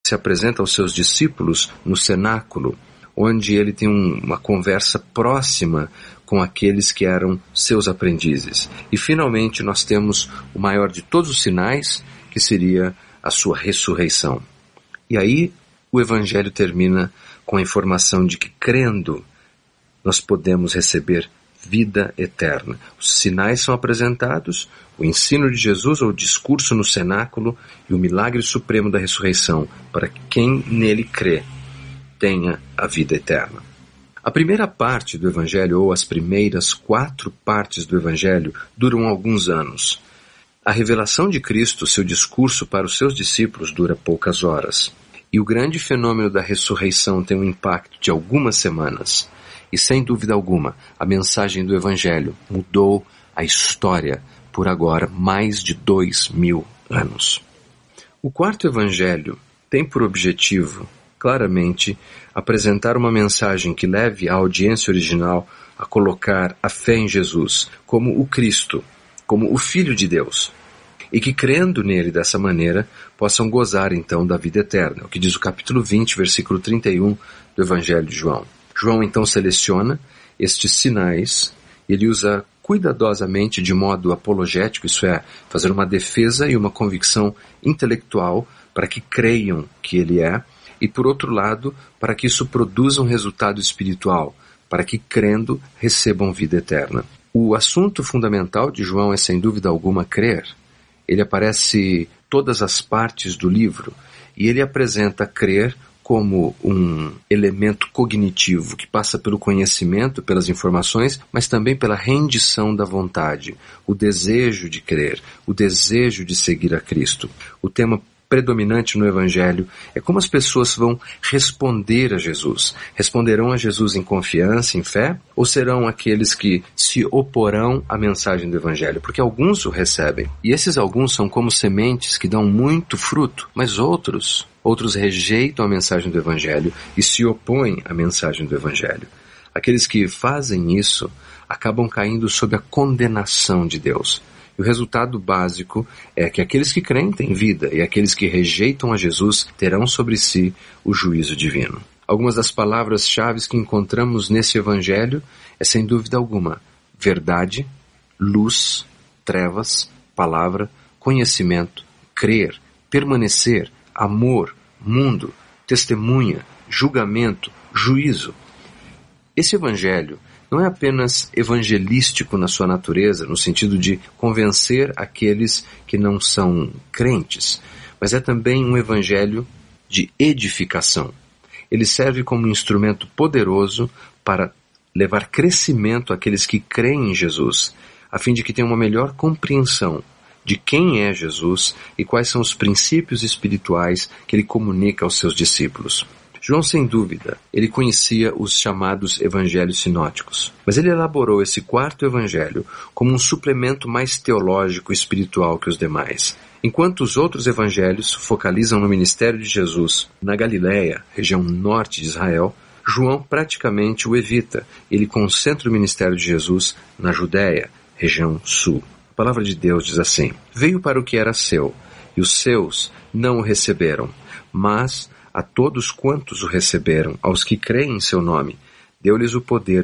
se apresenta aos seus discípulos no cenáculo, onde ele tem uma conversa próxima com aqueles que eram seus aprendizes. E finalmente nós temos o maior de todos os sinais, que seria a sua ressurreição. E aí o Evangelho termina com a informação de que, crendo, nós podemos receber vida eterna. Os sinais são apresentados, o ensino de Jesus, ou o discurso no cenáculo, e o milagre supremo da ressurreição, para que quem nele crê tenha a vida eterna. A primeira parte do Evangelho, ou as primeiras 4 partes do Evangelho, duram alguns anos. A revelação de Cristo, seu discurso para os seus discípulos, dura poucas horas. E o grande fenômeno da ressurreição tem um impacto de algumas semanas. E sem dúvida alguma, a mensagem do Evangelho mudou a história por agora mais de 2000 anos. O quarto Evangelho tem por objetivo, claramente, apresentar uma mensagem que leve a audiência original a colocar a fé em Jesus como o Cristo, como o Filho de Deus, e que, crendo nele dessa maneira, possam gozar então da vida eterna, o que diz o capítulo 20, versículo 31 do Evangelho de João. João então seleciona estes sinais, ele usa cuidadosamente de modo apologético, isso é, fazer uma defesa e uma convicção intelectual para que creiam que ele é, e por outro lado, para que isso produza um resultado espiritual, para que crendo recebam vida eterna. O assunto fundamental de João é sem dúvida alguma crer. Ele aparece todas as partes do livro e ele apresenta crer como um elemento cognitivo que passa pelo conhecimento, pelas informações, mas também pela rendição da vontade, o desejo de crer, o desejo de seguir a Cristo. O tema predominante no Evangelho é como as pessoas vão responder a Jesus. Responderão a Jesus em confiança, em fé, ou serão aqueles que se oporão à mensagem do Evangelho? Porque alguns o recebem, e esses alguns são como sementes que dão muito fruto, mas outros rejeitam a mensagem do Evangelho e se opõem à mensagem do Evangelho. Aqueles que fazem isso acabam caindo sob a condenação de Deus. E o resultado básico é que aqueles que creem têm vida e aqueles que rejeitam a Jesus terão sobre si o juízo divino. Algumas das palavras-chave que encontramos nesse Evangelho é, sem dúvida alguma, verdade, luz, trevas, palavra, conhecimento, crer, permanecer, amor, mundo, testemunha, julgamento, juízo. Esse Evangelho não é apenas evangelístico na sua natureza, no sentido de convencer aqueles que não são crentes, mas é também um evangelho de edificação. Ele serve como um instrumento poderoso para levar crescimento àqueles que creem em Jesus, a fim de que tenham uma melhor compreensão de quem é Jesus e quais são os princípios espirituais que ele comunica aos seus discípulos. João, sem dúvida, ele conhecia os chamados evangelhos sinóticos, mas ele elaborou esse quarto evangelho como um suplemento mais teológico e espiritual que os demais. Enquanto os outros evangelhos focalizam no ministério de Jesus na Galileia, região norte de Israel, João praticamente o evita. Ele concentra o ministério de Jesus na Judéia, região sul. A palavra de Deus diz assim: veio para o que era seu, e os seus não o receberam, mas a todos quantos o receberam, aos que creem em seu nome, deu-lhes o poder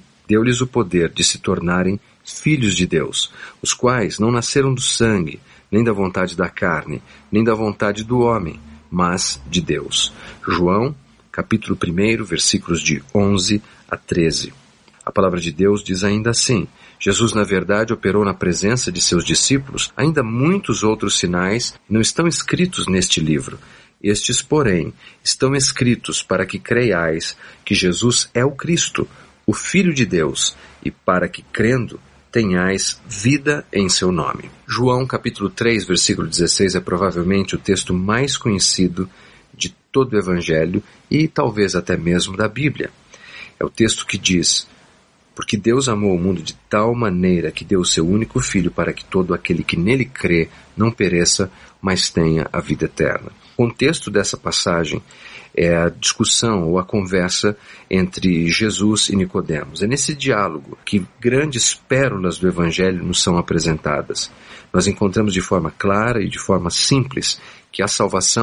de se tornarem filhos de Deus, os quais não nasceram do sangue, nem da vontade da carne, nem da vontade do homem, mas de Deus. João, capítulo 1, versículos de 11 a 13. A palavra de Deus diz ainda assim: Jesus, na verdade, operou na presença de seus discípulos ainda muitos outros sinais que não estão escritos neste livro. Estes, porém, estão escritos para que creiais que Jesus é o Cristo, o Filho de Deus, e para que, crendo, tenhais vida em seu nome. João, capítulo 3, versículo 16, é provavelmente o texto mais conhecido de todo o Evangelho e talvez até mesmo da Bíblia. É o texto que diz: porque Deus amou o mundo de tal maneira que deu o seu único Filho para que todo aquele que nele crê não pereça, mas tenha a vida eterna. O contexto dessa passagem é a discussão ou a conversa entre Jesus e Nicodemos. É nesse diálogo que grandes pérolas do Evangelho nos são apresentadas. Nós encontramos de forma clara e de forma simples que a salvação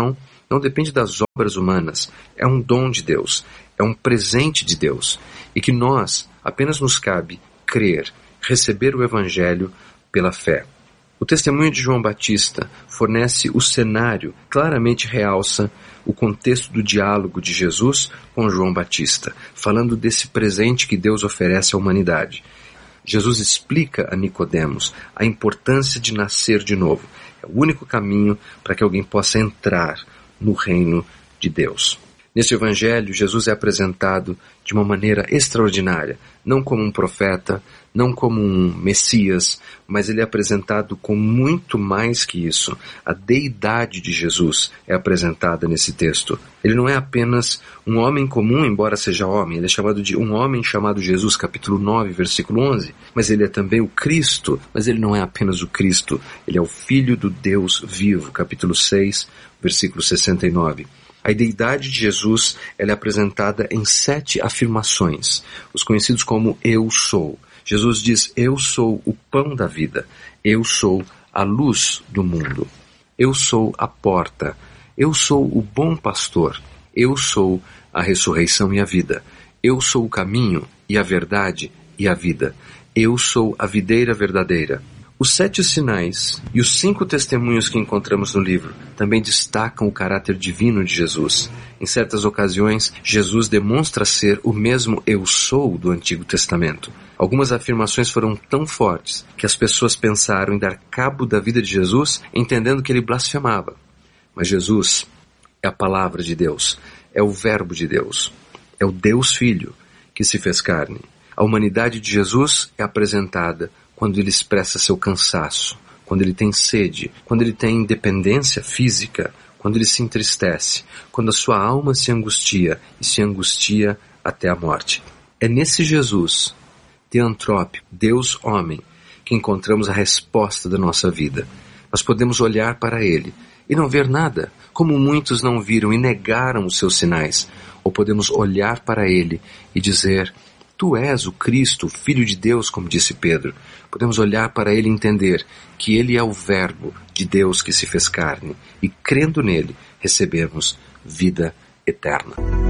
não depende das obras humanas, é um dom de Deus, é um presente de Deus, e que nós apenas nos cabe crer, receber o Evangelho pela fé. O testemunho de João Batista fornece o cenário, claramente realça o contexto do diálogo de Jesus com João Batista, falando desse presente que Deus oferece à humanidade. Jesus explica a Nicodemos a importância de nascer de novo. É o único caminho para que alguém possa entrar no reino de Deus. Neste Evangelho, Jesus é apresentado de uma maneira extraordinária, não como um profeta, não como um Messias, mas ele é apresentado com muito mais que isso. A deidade de Jesus é apresentada nesse texto. Ele não é apenas um homem comum, embora seja homem, ele é chamado de um homem chamado Jesus, capítulo 9, versículo 11, mas ele é também o Cristo, mas ele não é apenas o Cristo, ele é o Filho do Deus vivo, capítulo 6, versículo 69. A deidade de Jesus ela é apresentada em 7 afirmações, os conhecidos como Eu Sou. Jesus diz, eu sou o pão da vida, eu sou a luz do mundo, eu sou a porta, eu sou o bom pastor, eu sou a ressurreição e a vida, eu sou o caminho e a verdade e a vida, eu sou a videira verdadeira. Os 7 sinais e os 5 testemunhos que encontramos no livro também destacam o caráter divino de Jesus. Em certas ocasiões, Jesus demonstra ser o mesmo Eu Sou do Antigo Testamento. Algumas afirmações foram tão fortes que as pessoas pensaram em dar cabo da vida de Jesus, entendendo que ele blasfemava. Mas Jesus é a palavra de Deus, é o verbo de Deus, é o Deus Filho que se fez carne. A humanidade de Jesus é apresentada quando ele expressa seu cansaço, quando ele tem sede, quando ele tem dependência física, quando ele se entristece, quando a sua alma se angustia e se angustia até a morte. É nesse Jesus, teantrópico, Deus homem, que encontramos a resposta da nossa vida. Nós podemos olhar para ele e não ver nada, como muitos não viram e negaram os seus sinais, ou podemos olhar para ele e dizer, Tu és o Cristo, o Filho de Deus, como disse Pedro. Podemos olhar para ele e entender que ele é o verbo de Deus que se fez carne e, crendo nele, recebemos vida eterna.